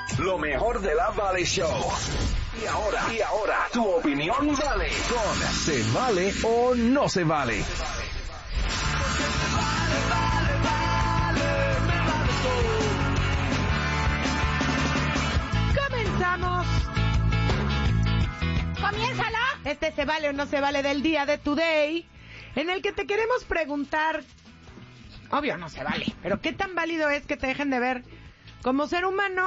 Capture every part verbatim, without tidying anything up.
Lo mejor de la Valley Show. Y ahora, y ahora, tu opinión vale. Con ¿se vale o no se vale? Comenzamos. Comiénzalo. Este se vale o no se vale del día de Today, en el que te queremos preguntar, obvio no se vale, pero ¿qué tan válido es que te dejen de ver como ser humano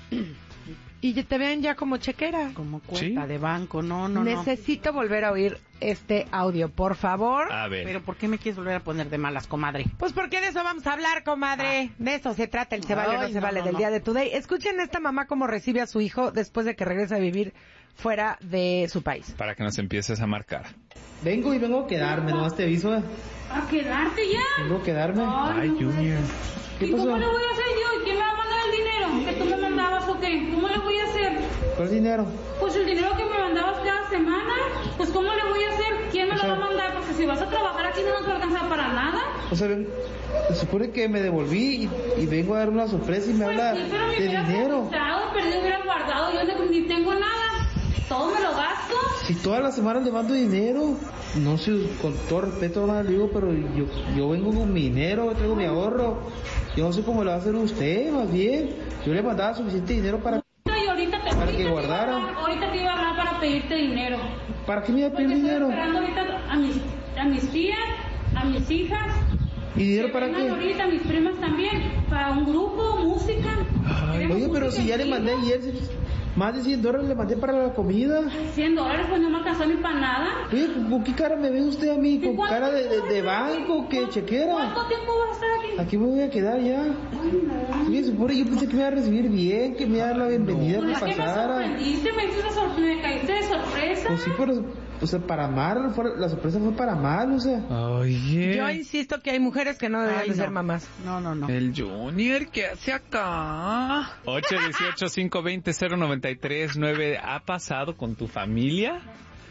y te vean ya como chequera? Como cuenta ¿Sí? de banco, no, no, Necesito no. volver a oír este audio, por favor. A ver. Pero ¿por qué me quieres volver a poner de malas, comadre? Pues porque de eso vamos a hablar, comadre. Ah. De eso se trata el se vale o no se no, vale no, del no. día de Today. Escuchen esta mamá cómo recibe a su hijo después de que regresa a vivir fuera de su país. Para que nos empieces a marcar. Vengo y vengo a quedarme, nomás te aviso. ¿A quedarte ya? Vengo a quedarme. Ay, Ay Junior. ¿Qué ¿Y pasó? cómo le voy a hacer yo? ¿Y quién me va a mandar el dinero? ¿Que tú me mandabas o qué? ¿Cómo le voy a hacer? ¿Cuál dinero? Pues el dinero que me mandabas cada semana. Pues ¿cómo le voy a hacer? ¿Quién me o sea, lo va a mandar? Porque si vas a trabajar aquí no nos va a alcanzar para nada. O sea, se supone que me devolví y, y vengo a dar una sorpresa y me pues habla sí, pero me de dinero. Prestado, perdido, hubiera guardado. Yo no, ni tengo nada. Todo me lo gasto. Si todas las semanas le mando dinero, no sé, con todo respeto no le digo, pero yo, yo vengo con mi dinero, traigo mi ahorro. Yo no sé cómo lo va a hacer usted, más bien. Yo le mandaba suficiente dinero para, y ahorita te, para ahorita que guardara. Te hablar, ahorita te iba a hablar para pedirte dinero. ¿Para qué me iba a pedir dinero? Estoy esperando ahorita a mis, a mis tías, a mis hijas. ¿Y dinero para qué? Ahorita mis primas también, para un grupo, música. Ay, oye, pero si ya le mandé ayer más de cien dólares le mandé para la comida. cien dólares, pues no me alcanzó ni para nada. Oye, ¿con qué cara me ve usted a mí? ¿Con cara de, de, de banco? ¿Qué chequera? ¿Cuánto tiempo vas a estar aquí? Aquí me voy a quedar ya. Ay, no. Oye, supone, yo pensé que me iba a recibir bien, que me iba a dar la bienvenida, no. que Pues pasara. Me sorprendiste, me, hiciste sor- me caíste de sorpresa. Pues sí, pero, o sea, para mal, fue, la sorpresa fue para mal, o sea. Oye. Yo insisto que hay mujeres que no deberían Ay, de no. ser mamás. No, no, no. El Junior, ¿qué hace acá? ocho uno ocho, cinco dos cero, cero nueve tres nueve. ¿Ha pasado con tu familia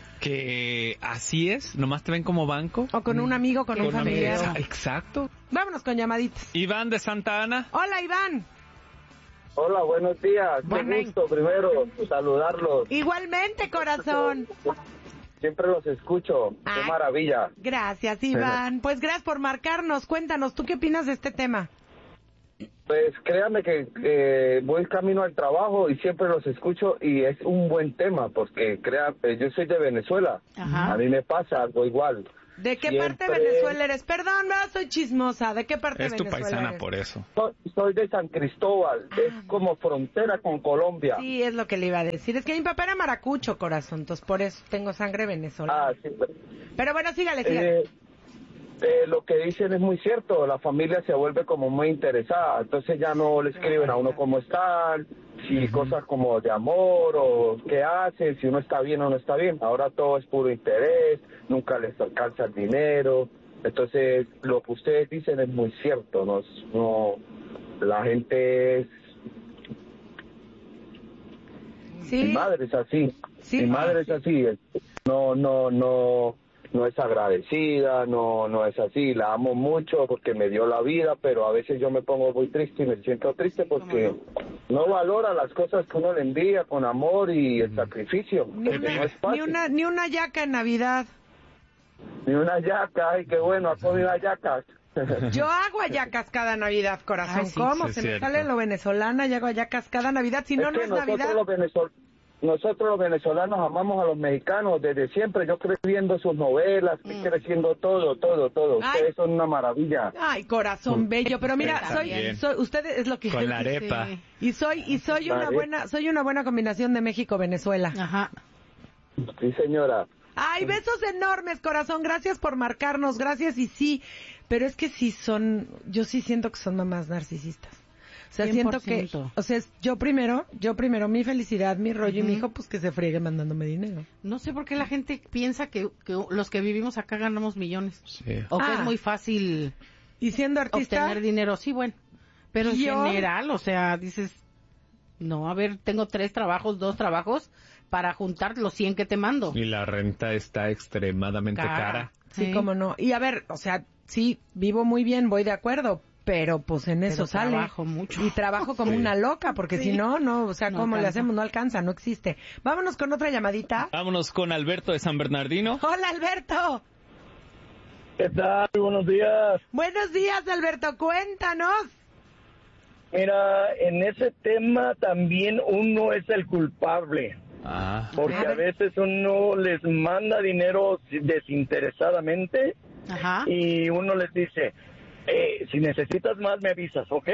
que así es? ¿Nomás te ven como banco? O con un amigo, con, con un familiar. Amiga. Exacto. Vámonos con llamaditas. Iván de Santa Ana. Hola, Iván. Hola, buenos días. Bueno. Qué gusto primero saludarlos. Igualmente, corazón. Siempre los escucho. Ah, qué maravilla. Gracias, Iván. Pues gracias por marcarnos. Cuéntanos, ¿tú qué opinas de este tema? Pues créanme que eh, voy camino al trabajo y siempre los escucho y es un buen tema porque crean, eh, yo soy de Venezuela. Ajá. A mí me pasa algo igual. ¿De qué Siempre... parte de Venezuela eres? Perdón, no, soy chismosa. ¿De qué parte es de tu Venezuela paisana eres? por eso. Soy, soy de San Cristóbal, Ah. es como frontera con Colombia. Sí, es lo que le iba a decir. Es que mi papá era maracucho, corazón, entonces por eso tengo sangre venezolana. Ah, sí. Pero bueno, sígale, sígale. Eh, eh, lo que dicen es muy cierto, la familia se vuelve como muy interesada, entonces ya no le escriben a uno cómo están, si uh-huh. cosas como de amor o qué hacen, si uno está bien o no está bien, ahora todo es puro interés, nunca les alcanza el dinero, entonces lo que ustedes dicen es muy cierto, no, no la gente es... ¿Sí? Mi madre es así, ¿Sí? mi madre es así, no, no, no... no es agradecida, no no es así, la amo mucho porque me dio la vida, pero a veces yo me pongo muy triste y me siento triste porque no valora las cosas que uno le envía con amor y el sacrificio, Ni porque una, no es fácil. ni una, ni una yaca en Navidad. Ni una yaca, ay, qué bueno, ha comido yacas. Yo hago hallacas cada Navidad, corazón. Ay, sí, ¿Cómo? sí, Se es me cierto. sale lo venezolana y hago hallacas cada Navidad. Si no, es no que es nosotros Navidad. los venezol- Nosotros los venezolanos amamos a los mexicanos desde siempre. Yo crecí viendo sus novelas, mm. creciendo todo, todo, todo. Ay. Ustedes son una maravilla. Ay, corazón bello. Pero mira, soy, soy, usted es lo que con la arepa. Sí. Y soy, y soy una Vale. buena, soy una buena combinación de México-Venezuela. Ajá. Sí, señora. Ay, besos enormes, corazón. Gracias por marcarnos. Gracias y sí. Pero es que sí son, yo sí siento que son mamás narcisistas. O sea, cien por siento ciento. que, o sea, yo primero, yo primero, mi felicidad, mi rollo, Uh-huh. y mi hijo, pues que se friegue mandándome dinero. No sé por qué la gente piensa que, que los que vivimos acá ganamos millones. Sí. O que Ah. es muy fácil Y siendo artista, obtener dinero. Sí, bueno. Pero en Yo- general, o sea, dices, no, a ver, tengo tres trabajos, dos trabajos para juntar los cien que te mando. Y la renta está extremadamente cara. sí, cómo no. Y a ver, o sea, sí, vivo muy bien, voy de acuerdo, pero pues en eso Pero sale. trabajo mucho. Y trabajo como Sí. una loca, porque Sí. si no, no, o sea, No ¿cómo le alcanza. hacemos? No alcanza, no existe. Vámonos con otra llamadita. Vámonos con Alberto de San Bernardino. Hola, Alberto. ¿Qué tal? Buenos días. Buenos días, Alberto, cuéntanos. Mira, en ese tema también uno es el culpable, Ah. porque A ver. a veces uno les manda dinero desinteresadamente Ajá. y uno les dice, eh, si necesitas más me avisas, ¿ok?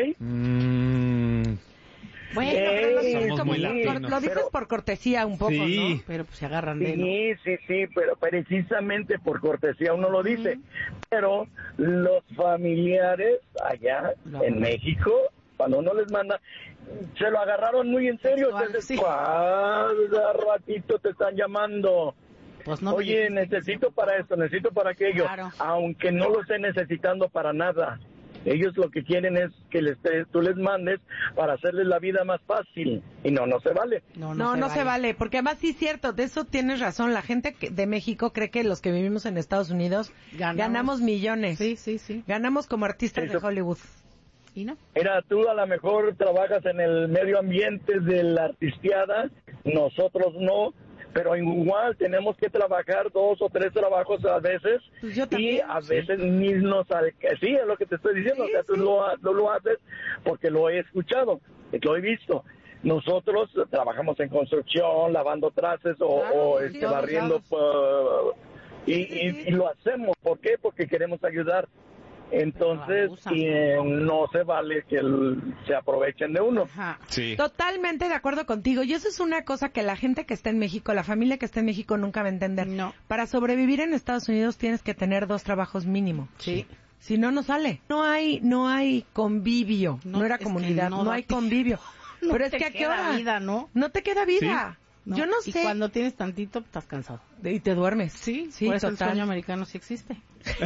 Mm, Bueno, Eh, Pero lo dices, somos como muy por- latinos. lo dices Pero- por cortesía un poco, Sí. ¿no? pero pues se agarran de ¿no? Sí, sí, sí, pero precisamente por cortesía uno lo dice. Pero los familiares allá Lo en agarran. México, cuando uno les manda, se lo agarraron muy en serio. Textual, Entonces, sí. cada ratito te están llamando. Pues no me Oye, dijiste que necesito sí. para esto, necesito para aquello. Claro. Aunque no lo esté necesitando para nada. Ellos lo que quieren es que les, tú les mandes para hacerles la vida más fácil. Y no, no se vale. No, No, no se vale, porque además sí es cierto, de eso tienes razón. La gente que- de México cree que los que vivimos en Estados Unidos Ganamos. ganamos millones. Sí, sí, sí. Ganamos como artistas de Eso- Hollywood. ¿Y no? Mira, tú a lo mejor trabajas en el medio ambiente de la artisteada, nosotros no, pero igual tenemos que trabajar dos o tres trabajos a veces Pues yo y también, a veces ni nos alcanza. Sí, es lo que te estoy diciendo, Sí, o sea, tú sí. lo, ha- tú lo haces porque lo he escuchado, lo he visto. Nosotros trabajamos en construcción, lavando trastes o, Claro, o, sí, este, todos barriendo lados. uh, y, Sí, sí, y- sí. y lo hacemos. ¿Por qué? Porque queremos ayudar. Entonces, abusan. y, eh, no se vale que el- se aprovechen de uno. Ajá. Sí. Totalmente de acuerdo contigo. Y eso es una cosa que la gente que está en México, la familia que está en México nunca va a entender. No. Para sobrevivir en Estados Unidos tienes que tener dos trabajos mínimo. Sí. Si no, no sale. No hay, no hay convivio. No, No, era es que comunidad. no No, da hay tiempo. convivio. No Pero es te que a qué queda hora. vida, ¿no? No te queda vida. No. Yo no Y sé. cuando tienes tantito, estás cansado. Y te duermes. Sí, sí, por eso el total. sueño americano sí existe.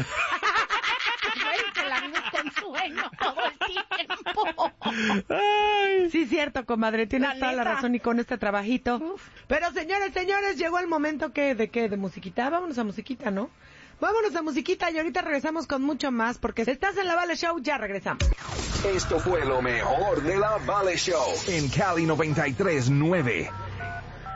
Güey, te la vives con sueño todo el tiempo. Sí, cierto, comadre, tienes La toda la neta. razón y con este trabajito. Uf. Pero señores, señores, llegó el momento que de qué, de musiquita. Vámonos a musiquita, ¿no? Vámonos a musiquita y ahorita regresamos con mucho más porque si estás en la Vale Show, ya regresamos. Esto fue lo mejor de la Vale Show en Cali noventa y tres nueve.